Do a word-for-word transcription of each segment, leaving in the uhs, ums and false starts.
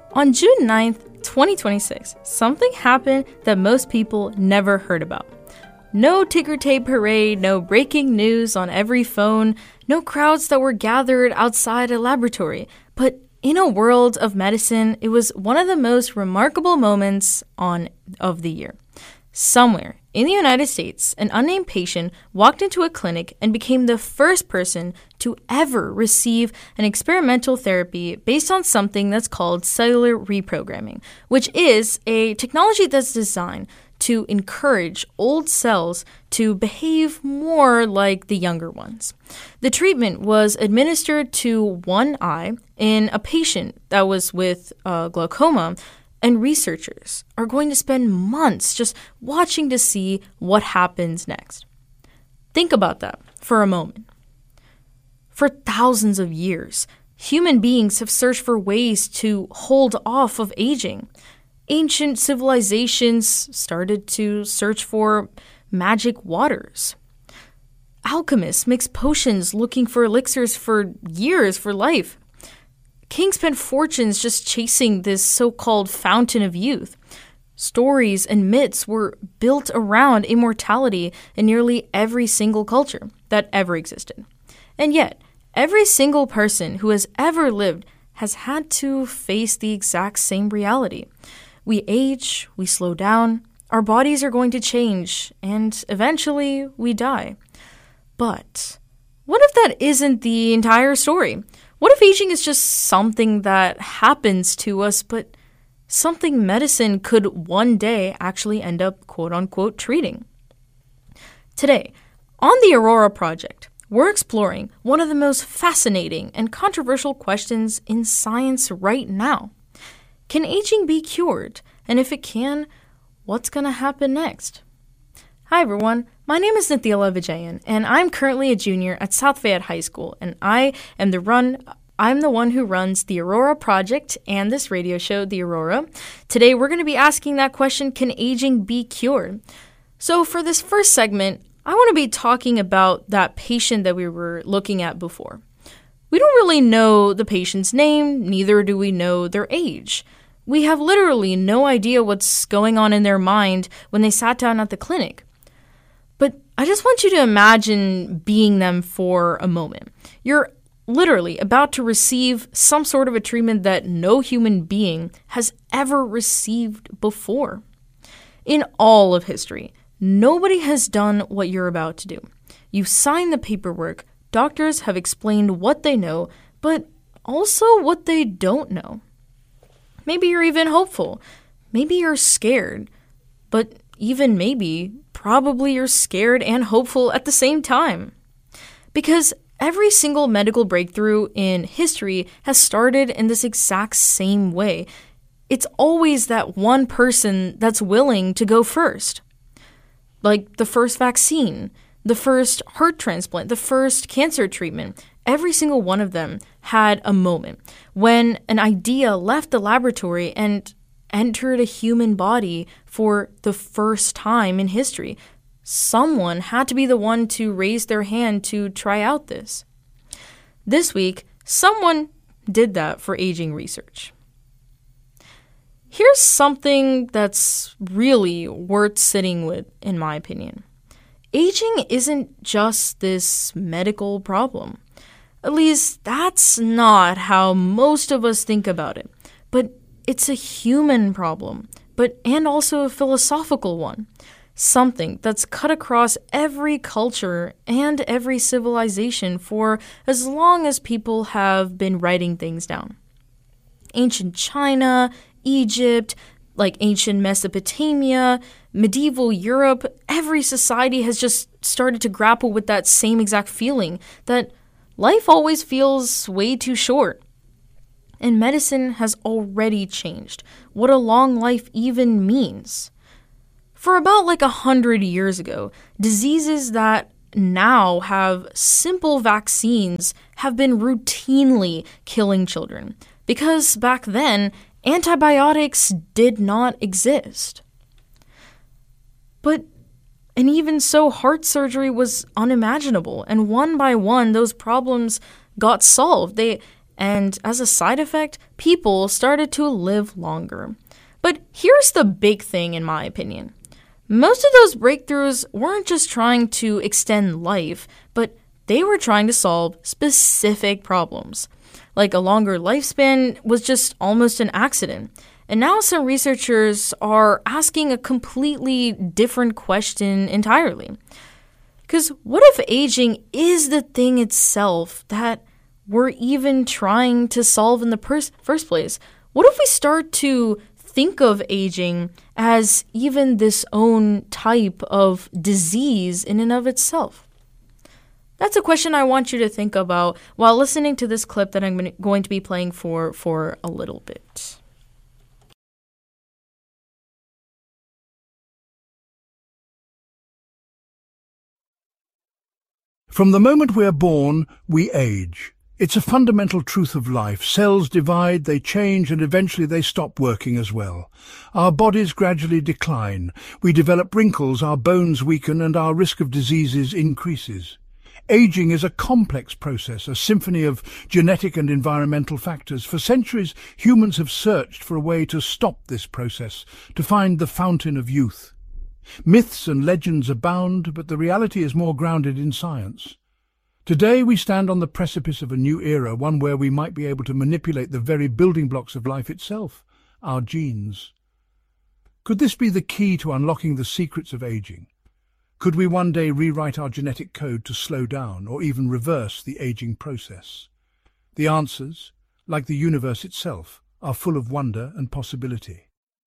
On June ninth, twenty twenty-six, something happened that most people never heard about. No ticker tape parade, no breaking news on every phone, no crowds that were gathered outside a laboratory. But in a world of medicine, it was one of the most remarkable moments on of the year. Somewhere in the United States, an unnamed patient walked into a clinic and became the first person to ever receive an experimental therapy based on something that's called cellular reprogramming, which is a technology that's designed to encourage old cells to behave more like the younger ones. The treatment was administered to one eye in a patient that was with uh, glaucoma, and researchers are going to spend months just watching to see what happens next. Think about that for a moment. For thousands of years, human beings have searched for ways to hold off of aging. Ancient civilizations started to search for magic waters. Alchemists mixed potions looking for elixirs for years for life. Kings spent fortunes just chasing this so-called fountain of youth. Stories and myths were built around immortality in nearly every single culture that ever existed. And yet, every single person who has ever lived has had to face the exact same reality. We age, we slow down, our bodies are going to change, and eventually we die. But what if that isn't the entire story? What if aging is just something that happens to us, but something medicine could one day actually end up quote-unquote treating? Today, on the Aurora Project, we're exploring one of the most fascinating and controversial questions in science right now. Can aging be cured? And if it can, what's going to happen next? Hi everyone, my name is Nithila Vijayan, and I'm currently a junior at South Fayette High School, and I am the run. I'm the one who runs the Aurora Project and this radio show, The Aurora. Today we're going to be asking that question, can aging be cured? So for this first segment, I want to be talking about that patient that we were looking at before. We don't really know the patient's name, neither do we know their age. We have literally no idea what's going on in their mind when they sat down at the clinic. But I just want you to imagine being them for a moment. You're literally about to receive some sort of a treatment that no human being has ever received before. In all of history, nobody has done what you're about to do. You've signed the paperwork, doctors have explained what they know, but also what they don't know. Maybe you're even hopeful. Maybe you're scared. But even maybe, probably you're scared and hopeful at the same time. Because every single medical breakthrough in history has started in this exact same way. It's always that one person that's willing to go first. Like the first vaccine, the first heart transplant, the first cancer treatment. Every single one of them had a moment when an idea left the laboratory and entered a human body for the first time in history. Someone had to be the one to raise their hand to try out this. This week, someone did that for aging research. Here's something that's really worth sitting with, in my opinion. Aging isn't just this medical problem. At least that's not how most of us think about it. But it's a human problem, but and also a philosophical one. Something that's cut across every culture and every civilization for as long as people have been writing things down. Ancient China, Egypt, like ancient Mesopotamia, medieval Europe, every society has just started to grapple with that same exact feeling that life always feels way too short. And medicine has already changed what a long life even means. For about like a hundred years ago, diseases that now have simple vaccines have been routinely killing children because back then, antibiotics did not exist. But, and even so, heart surgery was unimaginable, and one by one, those problems got solved. They and as a side effect, people started to live longer. But here's the big thing, in my opinion. Most of those breakthroughs weren't just trying to extend life, but they were trying to solve specific problems. Like a longer lifespan was just almost an accident. And now some researchers are asking a completely different question entirely. Because what if aging is the thing itself that we're even trying to solve in the pers- first place? What if we start to think of aging as even this own type of disease in and of itself? That's a question I want you to think about while listening to this clip that I'm going to be playing for for a little bit. From the moment we are born, we age. It's a fundamental truth of life. Cells divide, they change, and eventually they stop working as well. Our bodies gradually decline. We develop wrinkles, our bones weaken, and our risk of diseases increases. Aging is a complex process, a symphony of genetic and environmental factors. For centuries, humans have searched for a way to stop this process, to find the fountain of youth. Myths and legends abound, but the reality is more grounded in science. Today we stand on the precipice of a new era, one where we might be able to manipulate the very building blocks of life itself, our genes. Could this be the key to unlocking the secrets of aging? Could we one day rewrite our genetic code to slow down or even reverse the aging process? The answers, like the universe itself, are full of wonder and possibility.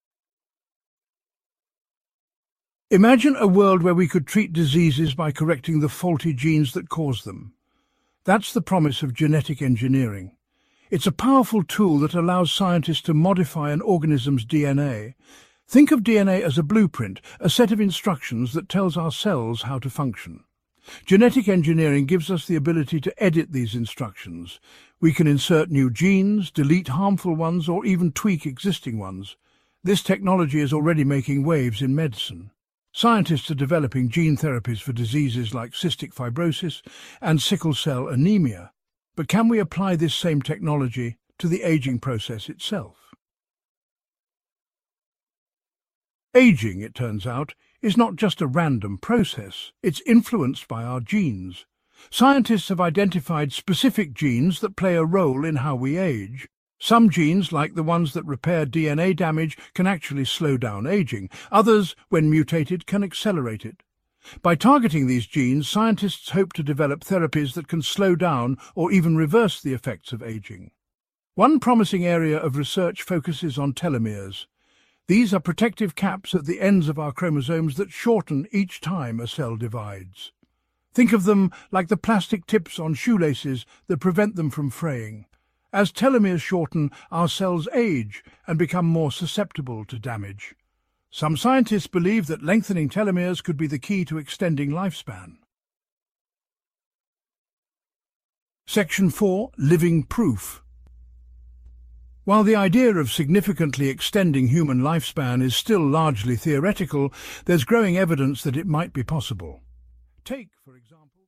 Imagine a world where we could treat diseases by correcting the faulty genes that cause them. That's the promise of genetic engineering. It's a powerful tool that allows scientists to modify an organism's D N A. Think of D N A as a blueprint, a set of instructions that tells our cells how to function. Genetic engineering gives us the ability to edit these instructions. We can insert new genes, delete harmful ones, or even tweak existing ones. This technology is already making waves in medicine. Scientists are developing gene therapies for diseases like cystic fibrosis and sickle cell anemia. But can we apply this same technology to the aging process itself? Aging, it turns out, is not just a random process. It's influenced by our genes. Scientists have identified specific genes that play a role in how we age. Some genes, like the ones that repair D N A damage, can actually slow down aging. Others, when mutated, can accelerate it. By targeting these genes, scientists hope to develop therapies that can slow down or even reverse the effects of aging. One promising area of research focuses on telomeres. These are protective caps at the ends of our chromosomes that shorten each time a cell divides. Think of them like the plastic tips on shoelaces that prevent them from fraying. As telomeres shorten, our cells age and become more susceptible to damage. Some scientists believe that lengthening telomeres could be the key to extending lifespan. Section four. Living Proof. While the idea of significantly extending human lifespan is still largely theoretical, there's growing evidence that it might be possible. Take, for example...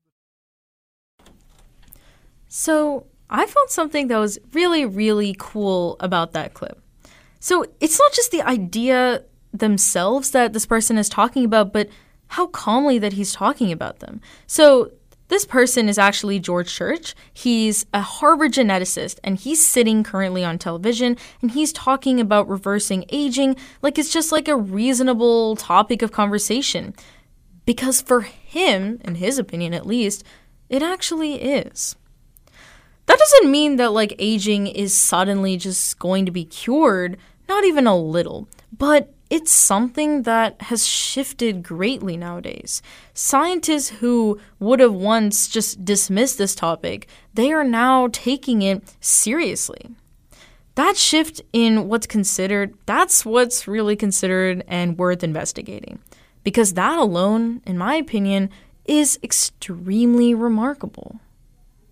So, I found something that was really, really cool about that clip. So, it's not just the idea themselves that this person is talking about, but how calmly that he's talking about them. So, this person is actually George Church. He's a Harvard geneticist, and he's sitting currently on television, and he's talking about reversing aging like it's just like a reasonable topic of conversation. Because for him, in his opinion at least, it actually is. That doesn't mean that like aging is suddenly just going to be cured, not even a little, but it's something that has shifted greatly nowadays. Scientists who would have once just dismissed this topic, they are now taking it seriously. That shift in what's considered, that's what's really considered and worth investigating. Because that alone, in my opinion, is extremely remarkable.